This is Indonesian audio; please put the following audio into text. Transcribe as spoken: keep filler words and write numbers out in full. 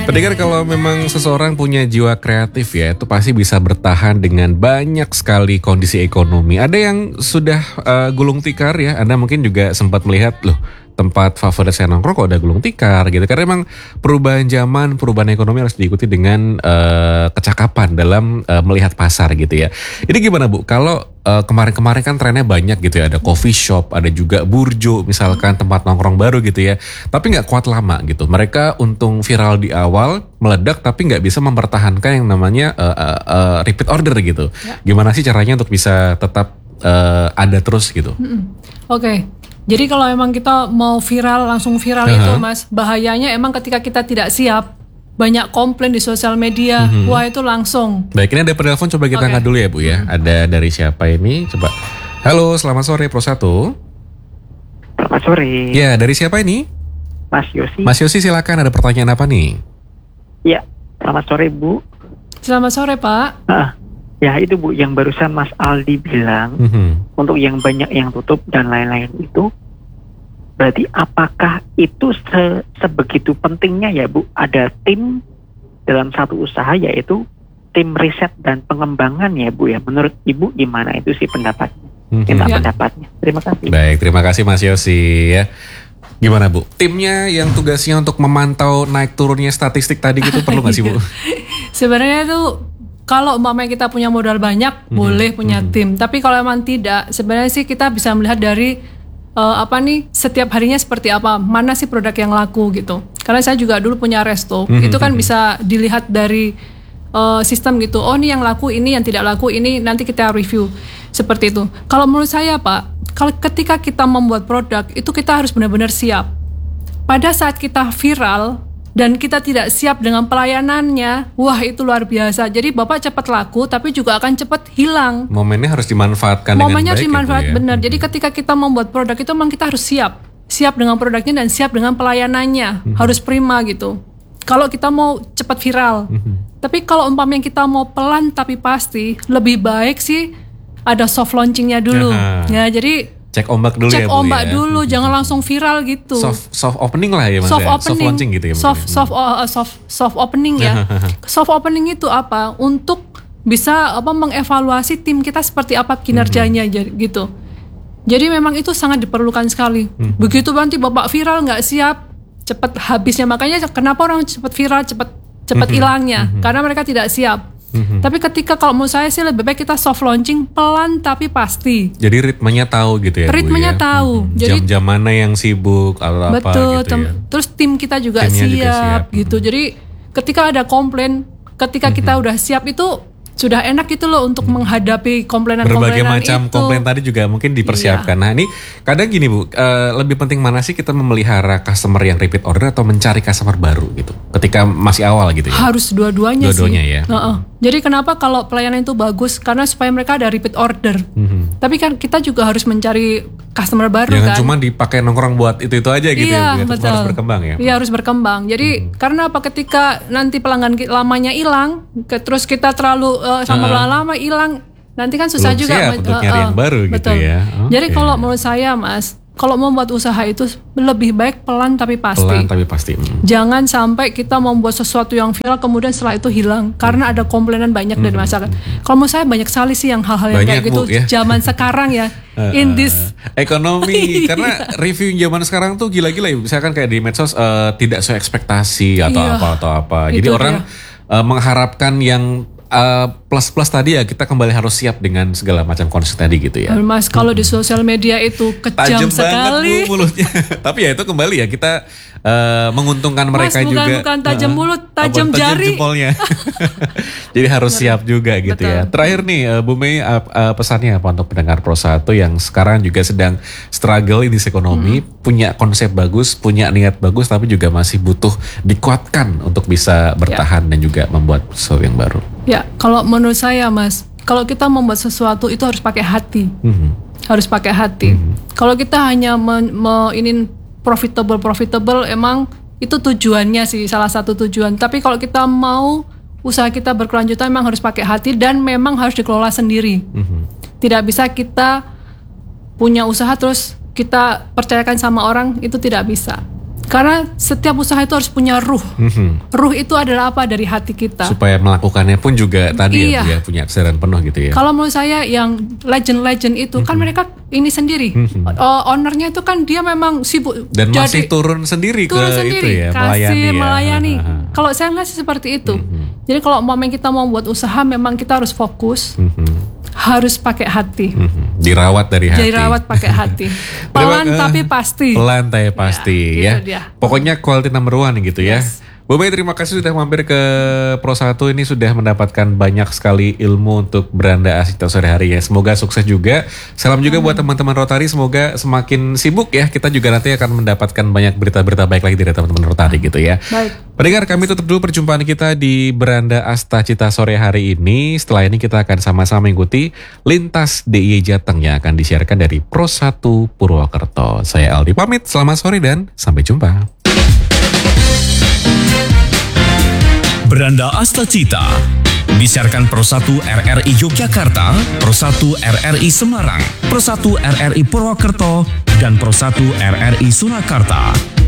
Tadi kan kalau memang seseorang punya jiwa kreatif ya, itu pasti bisa bertahan dengan banyak sekali kondisi ekonomi. Ada yang sudah uh, gulung tikar ya, Anda mungkin juga sempat melihat loh, tempat favorit saya nongkrong kok ada gulung tikar gitu. Karena memang perubahan zaman, perubahan ekonomi harus diikuti dengan uh, kecakapan dalam uh, melihat pasar gitu ya. Ini gimana Bu? Kalau uh, kemarin-kemarin kan trennya banyak gitu ya. Ada coffee shop, ada juga burjo misalkan, tempat nongkrong baru gitu ya. Tapi nggak kuat lama gitu. Mereka untung viral di awal, meledak tapi nggak bisa mempertahankan yang namanya uh, uh, uh, repeat order gitu. Ya. Gimana sih caranya untuk bisa tetap uh, ada terus gitu? Hmm. Oke. Okay. Jadi kalau emang kita mau viral, langsung viral uh-huh. itu Mas, bahayanya emang ketika kita tidak siap, banyak komplain di sosial media, uh-huh. wah itu langsung. Baik, ini ada penelpon, coba kita angkat okay. dulu ya Bu ya. Ada dari siapa ini? Coba. Halo, selamat sore Pro satu. Selamat sore. Ya, dari siapa ini? Mas Yosi. Mas Yosi, silakan, ada pertanyaan apa nih? Ya, selamat sore Bu. Selamat sore Pak. Ah. Ya itu Bu, yang barusan Mas Aldi bilang, mm-hmm. untuk yang banyak yang tutup dan lain-lain itu, berarti apakah itu se- sebegitu pentingnya ya Bu, ada tim dalam satu usaha, yaitu tim riset dan pengembangan ya Bu ya, menurut Ibu gimana itu sih pendapatnya? Mm-hmm. Minta ya. pendapatnya. Terima kasih. Baik, terima kasih Mas Yosi ya. Gimana Bu? Timnya yang tugasnya untuk memantau naik turunnya statistik tadi gitu perlu nggak sih Bu? Sebenarnya itu kalau umpamanya kita punya modal banyak, mm-hmm. boleh punya mm-hmm. tim. Tapi kalau emang tidak, sebenarnya sih kita bisa melihat dari uh, apa nih setiap harinya seperti apa, mana sih produk yang laku gitu. Karena saya juga dulu punya resto, mm-hmm. itu kan bisa dilihat dari uh, sistem gitu. Oh ini yang laku, ini yang tidak laku, ini nanti kita review seperti itu. Kalau menurut saya Pak, kalau ketika kita membuat produk itu kita harus benar-benar siap. Pada saat kita viral dan kita tidak siap dengan pelayanannya, wah itu luar biasa. Jadi Bapak cepat laku, tapi juga akan cepat hilang. Momennya harus dimanfaatkan Momennya dengan baik. Momennya harus dimanfaat ya? benar. Hmm. Jadi ketika kita membuat produk itu memang kita harus siap. Siap dengan produknya dan siap dengan pelayanannya. Hmm. Harus prima gitu. Kalau kita mau cepat viral. Hmm. Tapi kalau umpamanya kita mau pelan tapi pasti, lebih baik sih ada soft launchingnya dulu. Aha. Ya jadi cek ombak dulu cek ya Bu ombak ya. dulu, jangan langsung viral gitu. Soft soft opening lah ya Mas. Soft ya? opening, soft launching gitu ya. Soft soft uh, soft soft opening ya. Soft opening itu apa? Untuk bisa apa mengevaluasi tim kita seperti apa kinerjanya mm-hmm. gitu. Jadi memang itu sangat diperlukan sekali. Mm-hmm. Begitu nanti Bapak viral nggak siap, cepat habisnya. Makanya kenapa orang cepat viral, cepat cepat hilangnya? Mm-hmm. Karena mereka tidak siap. Mm-hmm. Tapi ketika kalau menurut saya sih lebih baik kita soft launching pelan tapi pasti. Jadi ritmenya tahu gitu ya. Ritmenya Bu, ya? tahu. Mm-hmm. Jadi jam-jam mana yang sibuk atau betul, apa gitu tem- ya. Terus tim kita juga Timnya siap, juga siap gitu. Mm-hmm. Jadi ketika ada komplain, ketika mm-hmm. kita udah siap itu sudah enak gitu loh untuk hmm. menghadapi komplainan-komplainan itu. Berbagai macam komplain tadi juga mungkin dipersiapkan. Iya. Nah ini kadang gini Bu, uh, lebih penting mana sih kita memelihara customer yang repeat order atau mencari customer baru gitu? Ketika masih awal gitu ya? Harus dua-duanya, dua-duanya sih. ya. Uh-uh. Jadi kenapa kalau pelayanan itu bagus? Karena supaya mereka ada repeat order. Hmm. Tapi kan kita juga harus mencari customer baru. Jangan kan. cuma dipakai nongkrong buat itu-itu aja gitu iya, ya. Betul. Harus berkembang ya. Iya harus berkembang. Jadi hmm. karena apa? Ketika nanti pelanggan lamanya hilang, terus kita terlalu uh, sama uh-uh. lama hilang, nanti kan susah belum juga siap untuk nyari uh, yang baru betul. Gitu ya. Okay. Jadi kalau menurut saya Mas, kalau membuat usaha itu lebih baik pelan tapi pasti. Pelan tapi pasti. Hmm. Jangan sampai kita membuat sesuatu yang viral kemudian setelah itu hilang karena ada komplainan banyak hmm. dari masyarakat. Kalau menurut saya banyak sekali sih yang hal-hal yang banyak, kayak gitu Bu, ya? Zaman sekarang ya. In this ekonomi karena review zaman sekarang tuh gila-gila ya. Misalkan kayak di medsos uh, tidak sesuai ekspektasi atau iya, apa atau apa. Jadi orang uh, mengharapkan yang Uh, plus-plus tadi ya kita kembali harus siap dengan segala macam konsep tadi gitu ya. Mas kalau hmm. di sosial media itu kejam Tajam sekali. Banget Bu mulutnya. Tapi ya itu kembali ya kita uh, menguntungkan mereka Mas, bukan, juga. Bukan tajam uh, mulut, tajam jari. Jempolnya. Jadi harus siap juga gitu. Betul. Ya. Terakhir nih uh, Bu Mei uh, uh, pesannya apa untuk pendengar Pro satu yang sekarang juga sedang struggle di ekonomi, hmm. punya konsep bagus, punya niat bagus tapi juga masih butuh dikuatkan untuk bisa bertahan ya. Dan juga membuat sesuatu yang baru. Ya, kalau menurut saya Mas, kalau kita membuat sesuatu itu harus pakai hati, mm-hmm. harus pakai hati. Mm-hmm. Kalau kita hanya me- me- ingin profitable profitable, emang itu tujuannya sih, salah satu tujuan. Tapi kalau kita mau usaha kita berkelanjutan, memang harus pakai hati dan memang harus dikelola sendiri. Mm-hmm. Tidak bisa kita punya usaha terus kita percayakan sama orang, itu tidak bisa. Karena setiap usaha itu harus punya ruh. Mm-hmm. Ruh itu adalah apa? Dari hati kita. Supaya melakukannya pun juga tadi iya. ya, ya punya kesadaran penuh gitu ya. Kalau menurut saya yang legend-legend itu mm-hmm. kan mereka ini sendiri. Mm-hmm. Uh, ownernya itu kan dia memang sibuk. Dan jadi, masih turun sendiri turun ke sendiri, itu ya, kasih, melayani. melayani. Ya. Kalau saya nggak sih seperti itu. Mm-hmm. Jadi kalau mau kita mau buat usaha memang kita harus fokus. Mm-hmm. Harus pakai hati. Mm-hmm. Dirawat dari hati. Dirawat pakai hati. Pelan tapi pasti. Pelan tapi pasti ya. ya. Pokoknya quality number one gitu yes. ya. Bu Mei, terima kasih sudah mampir ke Pro satu. Ini sudah mendapatkan banyak sekali ilmu untuk beranda Asita sore hari ya. Semoga sukses juga. Salam juga hmm. buat teman-teman Rotary. Semoga semakin sibuk ya. Kita juga nanti akan mendapatkan banyak berita-berita baik lagi dari teman-teman Rotary gitu ya. Baik. Pendengar, kami tutup dulu perjumpaan kita di Beranda Asta Cita sore hari ini. Setelah ini kita akan sama-sama mengikuti Lintas D I Y Jateng yang akan disiarkan dari Pro satu Purwokerto. Saya Aldi pamit. Selamat sore dan sampai jumpa. Beranda Asta Cita disiarkan Pro satu R R I Yogyakarta, Pro satu R R I Semarang, Pro satu R R I Purwokerto, dan Pro satu R R I Surakarta.